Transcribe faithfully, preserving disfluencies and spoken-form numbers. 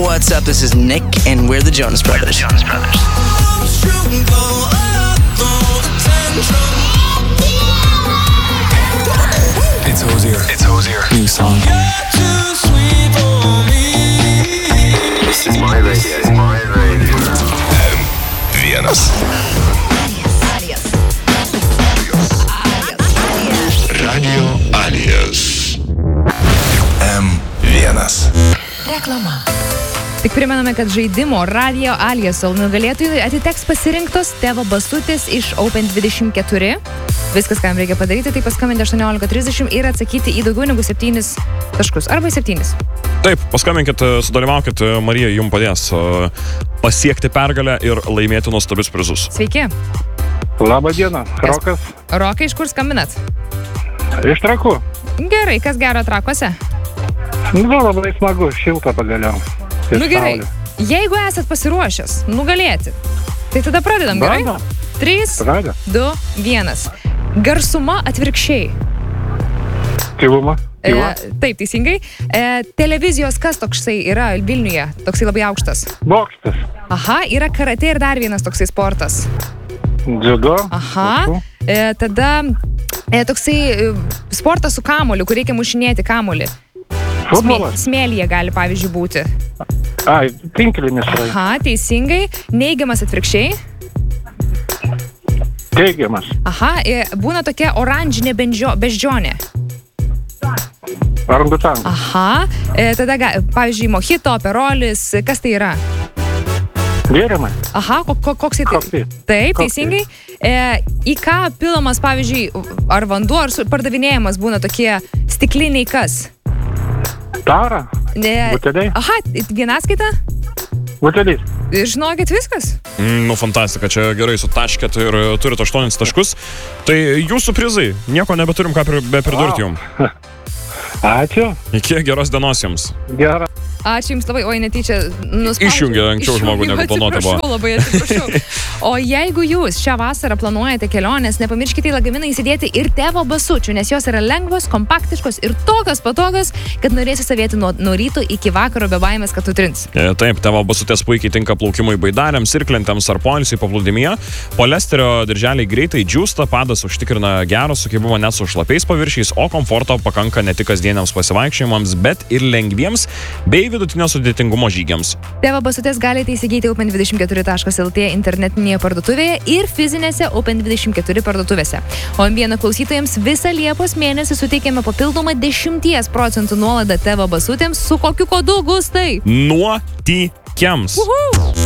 What's up? This is Nick, and we're the Jonas Brothers. We're the Jonas Brothers. It's Hozier. It's Hozier. New song. This is my radio. It's my radio. M. Vienas. Radio Alias. M. Vienas. Reklama. Tik primename, kad žaidimo Radio Aliasol nugalėtojui atiteks pasirinktos Tėvo Basutės iš Open dvidešimt keturi. Viskas, ką jam reikia padaryti, tai paskambinti aštuoniolika trisdešimt ir atsakyti į daugiau negu septynis taškus. Arba į septynis. Taip, paskambinkit, sudalyvaukit, Marija jums padės pasiekti pergalę ir laimėti nuostabius prizus. Sveiki. Labą dieną, Rokas. Rokai, iš kur skambinat? Iš Trakų. Gerai, kas gero Trakuose? Nu, labai smagu, šilta pagaliau. Nu gerai, jeigu esat pasiruošęs nugalėti, tai tada pradedam, gerai? trys, du, vienas. Garsuma atvirkščiai. Tyluma. E, taip, teisingai. E, televizijos kas toksai yra Vilniuje, toksai labai aukštas? Bokštas. Aha, yra karate ir dar vienas toksai sportas. Dziudo. Aha, e, tada e, toksai e, sportas su kamuoliu, kur reikia mušinėti kamuolį. Futbolas. Smėlyje gali, pavyzdžiui, būti. Ai, tinklinis. Aha, teisingai. Neigiamas atvirkščiai. Teigiamas. Aha, e, būna tokia oranžinė benžio, beždžionė. Orangutangas. Aha, e, tada, pavyzdžiui, mojito, aperolis, kas tai yra? Gėrimas. Aha, ko, ko, koks tai? Kopi. Taip, Kopi. teisingai. E, į ką pilamas, pavyzdžiui, ar vanduo, ar pardavinėjimas būna tokie stikliniai kas? Tara. Ne. Buteliai. Aha, vienaskaita? Butelis. Žinokit, viskas? Mm, nu, fantastika, čia gerai sutaškėt ir turit aštuonis taškus. Tai jūsų prizai, nieko nebeturim ką be pridurti jums. Ačiū. Iki geros dienos jums. Gerą. Ačiū jums labai, oi netyčia nuspaudžiu. Išjungė anksčiau žmogų, negu planuota buvo. Atsiprašau, labai atsiprašau. O jeigu jūs šią vasarą planuojate kelionės, nepamirškite į lagaminą įsidėti ir Tėvo Basučių, nes jos yra lengvos, kompaktiškos ir tokios patogios, kad norėsi savėti nuo, nuo ryto iki vakaro be baimės, kad tu trins. E, taip, Tėvo Basutės puikiai tinka plaukimui baidariams, irklentėms ar poilsiui paplūdimyje. Poliesterio dirželiai greitai džiūsta, padas užtikrina gerą sukibumą net su šlapiais paviršiais, o komforto pakanka ne tik kasdieniams pasivaikščiojimams, bet ir lengviems bei vidutinio sudėtingumo žygiams. Tėvo Basutės galite įsigyti open dvidešimt keturi taškas lt internetinėje parduotuvėje ir fizinėse Open dvidešimt keturi parduotuvėse. O M vienas klausytojams visą Liepos mėnesį suteikėme papildomą dešimties procentų nuolaidą Tėvo Basutėms su kokiu kodu, Gustai? Nuotykiams. Uhu!